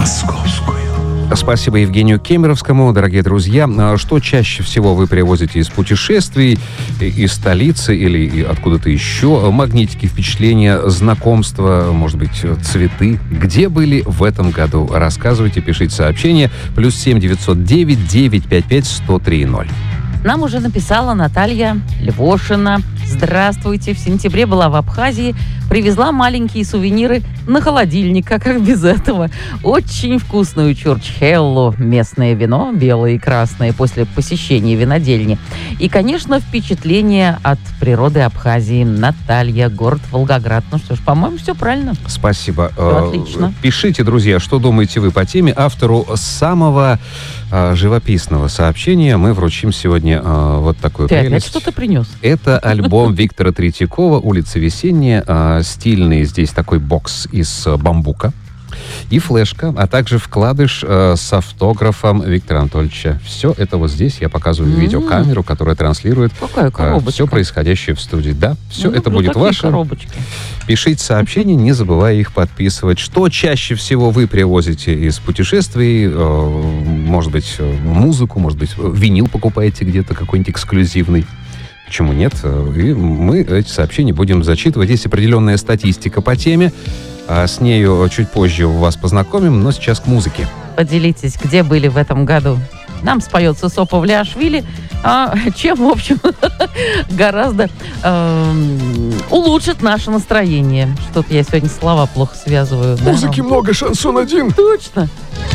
Московскую. Спасибо Евгению Кемеровскому. Дорогие друзья, что чаще всего вы привозите из путешествий, из столицы или откуда-то еще? Магнитики, впечатления, знакомства, может быть, цветы? Где были в этом году? Рассказывайте, пишите сообщения. +7 909 955 1030. Нам уже написала Наталья Львошина. Здравствуйте. В сентябре была в Абхазии. Привезла маленькие сувениры на холодильник. А как без этого? Очень вкусную чурчхеллу. Местное вино, белое и красное, после посещения винодельни. И, конечно, впечатление от природы Абхазии. Наталья, город Волгоград. Ну что ж, по-моему, все правильно. Спасибо. Все отлично. Пишите, друзья, что думаете вы по теме. Автору самого живописного сообщения мы вручим сегодня вот такую Ты прелесть. опять что-то принес? Это альбом Виктора Третьякова «Улица Весенняя». Стильный здесь такой бокс из бамбука и флешка, а также вкладыш с автографом Виктора Анатольевича. Все это вот здесь я показываю видеокамеру, которая транслирует все происходящее в студии. Да, все это будет ваше. Коробочки. Пишите сообщения, не забывая их подписывать. Что чаще всего вы привозите из путешествий? Может быть, музыку, может быть, винил покупаете где-то какой-нибудь эксклюзивный. Почему нет? И мы эти сообщения будем зачитывать. Есть определенная статистика по теме. С нею чуть позже вас познакомим, но сейчас к музыке. Поделитесь, где были в этом году. Нам споет Сысо Павлиашвили, чем, в общем, гораздо улучшит наше настроение. Что-то я сегодня слова плохо связываю. Музыки много, шансон один. Точно.